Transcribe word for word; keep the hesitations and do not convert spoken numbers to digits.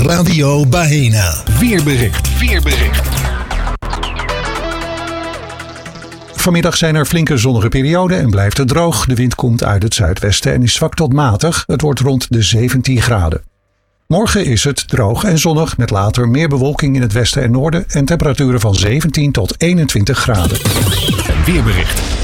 Radio Baena. Weerbericht. Weerbericht. Vanmiddag zijn er flinke zonnige perioden en blijft het droog. De wind komt uit het zuidwesten en is zwak tot matig. Het wordt rond de zeventien graden. Morgen is het droog en zonnig met later meer bewolking in het westen en noorden en temperaturen van zeventien tot eenentwintig graden. Weerbericht.